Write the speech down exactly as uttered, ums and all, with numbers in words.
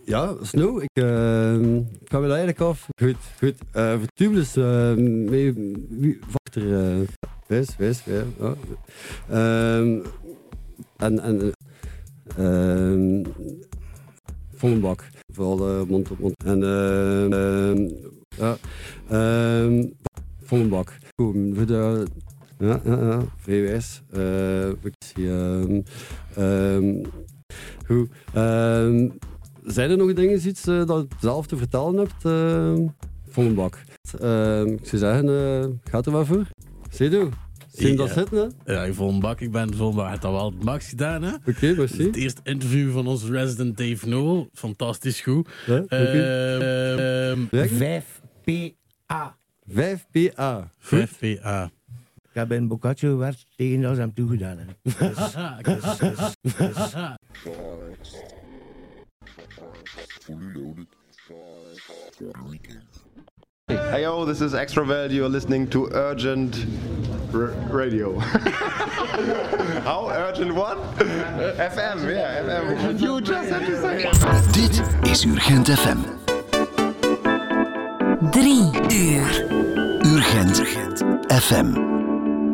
Ja, Snow, ik uh, ga me eigenlijk af. Goed, goed. Uh, voor Tubeless, uh, mee, wie, wacht er, uh, wees, wees, ja. ja. Uh, en, en, uh, Vondenbak, vooral uh, mond op mond. En, uh, uh, ja, uh, Vondenbak. Goed, voor de, ja, ja, ja, V W S, uh, ik zie, uh, uh, goed, uh, zijn er nog dingen iets uh, dat je zelf te vertellen hebt? Uh, Vondenbak. Uh, ik zou zeggen, uh, gaat er wat voor? Zie je? Zie je dat zitten? Hè? Ja, ik vond een bak. Ik ben Vondenbak. Het al wel het max gedaan. Oké, okay, merci. Het eerste interview van onze resident Dave Noel. Fantastisch goed. Ja, okay. uh, uh, vijf P A. vijf P A. vijf P A. Ik heb in Boccaccio gewerkt tegen dat ze hem toegedaan hebben. Dus, dus, dus, dus. Hey yo, this is Extra Value. You're listening to Urgent R- Radio. How urgent what? F M, yeah, F M. You just had to say. Dit is Urgent F M. Drie uur. Urgent F M.